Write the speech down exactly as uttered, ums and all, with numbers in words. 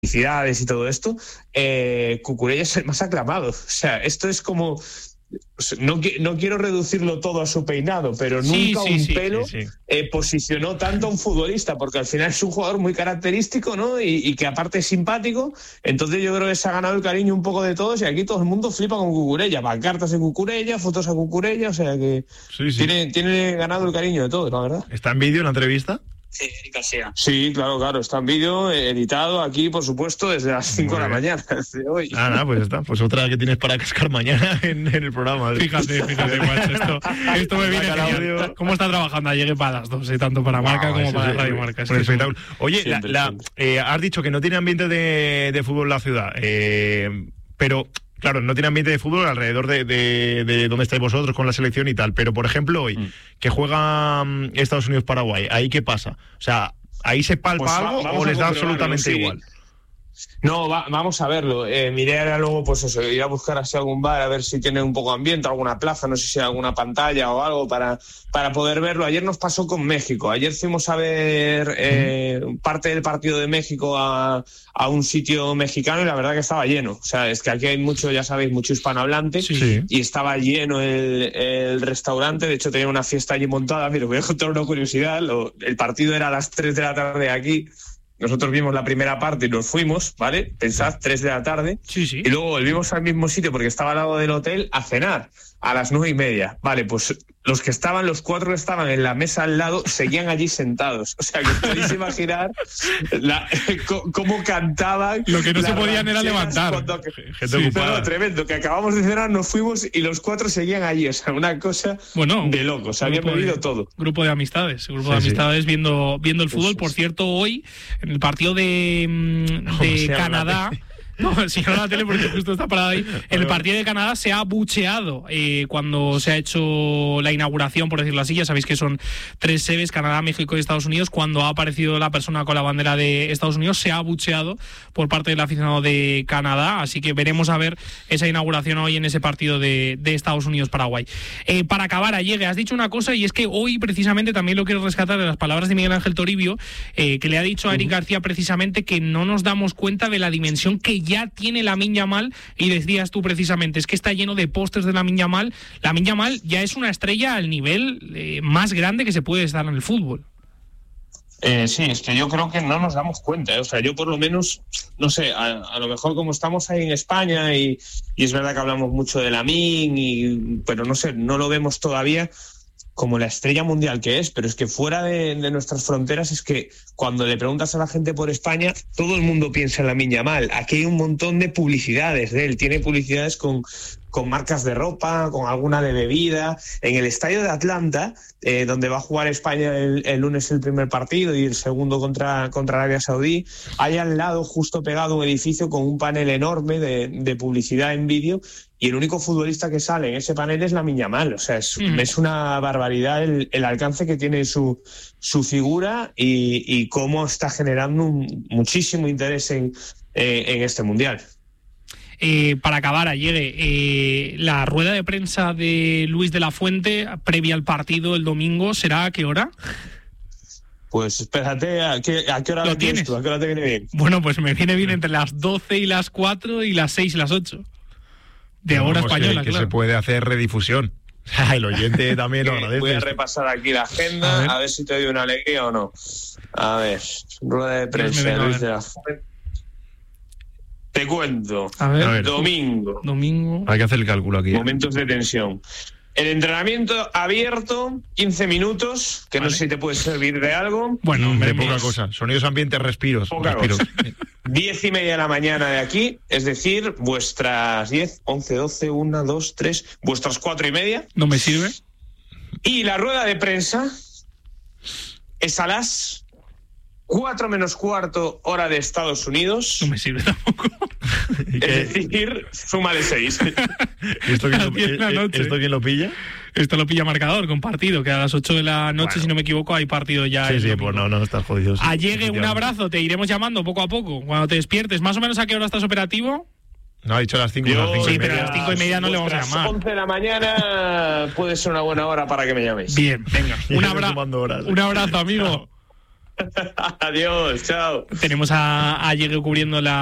publicidades y todo esto, eh, Cucurella es el más aclamado. O sea, esto es como... No, no quiero reducirlo todo a su peinado, pero sí, nunca sí, un sí, pelo sí, sí. Eh, posicionó tanto a un futbolista, porque al final es un jugador muy característico, ¿no? Y, y que aparte es simpático. Entonces yo creo que se ha ganado el cariño un poco de todos, y aquí todo el mundo flipa con Cucurella, pancartas de Cucurella, fotos a Cucurella, o sea que sí, sí. Tiene, tiene ganado el cariño de todos, la verdad. ¿Está en vídeo la entrevista? Sí, Erika Sea. Sí, claro, claro, está en vídeo, editado aquí, por supuesto, desde las cinco de la mañana de hoy. Ah, nada, pues está. Pues otra que tienes para cascar mañana en, en el programa. Fíjate, fíjate, macho, esto, esto me viene genial. ¿Cómo está trabajando? Llegue para las dos, eh, tanto para Marca no, como para Radio Marca. Es un espectáculo. Es un... Oye, siempre, la, la, eh, has dicho que no tiene ambiente de, de fútbol la ciudad, eh, pero... Claro, no tiene ambiente de fútbol alrededor de, de, de donde estáis vosotros con la selección y tal, pero por ejemplo hoy, mm. que juega um, Estados Unidos-Paraguay, ¿ahí qué pasa? O sea, ¿ahí se palpa pues algo va, o les da absolutamente sí. igual? No, va, vamos a verlo. Eh, miré ahora luego, pues eso, ir a buscar así algún bar a ver si tiene un poco de ambiente, alguna plaza, no sé si hay alguna pantalla o algo para, para poder verlo. Ayer nos pasó con México. Ayer fuimos a ver eh, parte del partido de México a, a un sitio mexicano y la verdad que estaba lleno. O sea, es que aquí hay mucho, ya sabéis, mucho hispanohablante sí. y estaba lleno el, el restaurante. De hecho, tenía una fiesta allí montada. Mira, os voy a contar una curiosidad. Lo, el partido era a las tres de la tarde aquí. Nosotros vimos la primera parte y nos fuimos, ¿vale? Pensad, tres de la tarde. Sí, sí. Y luego volvimos al mismo sitio porque estaba al lado del hotel a cenar a las nueve y media. Vale, pues los que estaban, los cuatro que estaban en la mesa al lado, seguían allí sentados. O sea, que os podéis imaginar la, cómo cantaban. Lo que no se podían era levantar. Cuando, gente sí, pero tremendo, que acabamos de cenar, nos fuimos y los cuatro seguían allí. O sea, una cosa bueno, de locos. Habían bebido todo. Grupo de amistades, grupo sí, de amistades sí. viendo, viendo el fútbol. Por cierto, hoy, en el partido de, de Canadá... No, si no la tele porque justo está parada ahí. En el partido de Canadá se ha bucheado eh, cuando se ha hecho la inauguración, por decirlo así. Ya sabéis que son tres sedes, Canadá, México y Estados Unidos. Cuando ha aparecido la persona con la bandera de Estados Unidos, se ha bucheado por parte del aficionado de Canadá. Así que veremos a ver esa inauguración hoy en ese partido de, de Estados Unidos-Paraguay. Eh, para acabar, Allegue, has dicho una cosa y es que hoy precisamente también lo quiero rescatar de las palabras de Miguel Ángel Toribio, eh, que le ha dicho a Eric García precisamente que no nos damos cuenta de la dimensión que ya ya tiene Lamine Yamal, y decías tú precisamente, es que está lleno de pósters de Lamine Yamal. Lamine Yamal ya es una estrella al nivel eh, más grande que se puede estar en el fútbol. Eh, sí, es que yo creo que no nos damos cuenta, ¿eh? O sea, yo por lo menos, no sé, a, a lo mejor como estamos ahí en España y, y es verdad que hablamos mucho de Lamine, y, pero no sé, no lo vemos todavía como la estrella mundial que es, pero es que fuera de, de nuestras fronteras es que cuando le preguntas a la gente por España, todo el mundo piensa en Lamine Yamal. Aquí hay un montón de publicidades de él, tiene publicidades con, con marcas de ropa, con alguna de bebida. En el estadio de Atlanta, eh, donde va a jugar España el, el lunes el primer partido y el segundo contra, contra Arabia Saudí, hay al lado, justo pegado, un edificio con un panel enorme de, de publicidad en vídeo, y el único futbolista que sale en ese panel es Lamine Yamal. O sea, es, mm. es una barbaridad el, el alcance que tiene su, su figura y, y cómo está generando un, muchísimo interés en, eh, en este Mundial. Eh, para acabar, Allegue, eh, la rueda de prensa de Luis de la Fuente previa al partido el domingo, ¿será a qué hora? Pues espérate, ¿a qué, a qué hora lo tienes? Tú? ¿A qué hora te viene bien? Bueno, pues me viene bien entre las doce y las cuatro y las seis y las ocho. De no, hora española, que, claro. Que se puede hacer redifusión. El oyente también lo agradece. Voy a repasar aquí la agenda, a ver, a ver si te doy una alegría o no. A ver, rueda de prensa de Luis de la Fuente. Te cuento. A ver, a ver. Domingo. Domingo. Hay que hacer el cálculo aquí. Momentos de tensión. El entrenamiento abierto, quince minutos, que vale. No sé si te puede servir de algo. Bueno, de poca cosa. Sonidos ambientes, respiros. Poca respiros. Diez y media de la mañana de aquí, es decir, vuestras diez, once, doce, una, dos, tres, vuestras cuatro y media. ¿No me sirve? Y la rueda de prensa es a las cuatro menos cuarto, hora de Estados Unidos. No me sirve tampoco. Es decir, súmale seis. ¿Esto quién lo, ¿Esto quién lo pilla? Esto lo pilla marcador, con partido, que a las ocho de la noche, bueno, si no me equivoco, hay partido ya. Sí, sí, domingo. Pues no, no estás jodido. Sí. Allegue, un abrazo, te iremos llamando poco a poco, cuando te despiertes. ¿Más o menos a qué hora estás operativo? No, ha dicho a las cinco. Yo, las cinco sí, y pero media. a las cinco y media no le vamos a llamar. A las once de la mañana puede ser una buena hora para que me llaméis. Bien, venga. Un, abra- un abrazo, amigo. Adiós, chao. Tenemos a, a Llegue cubriendo la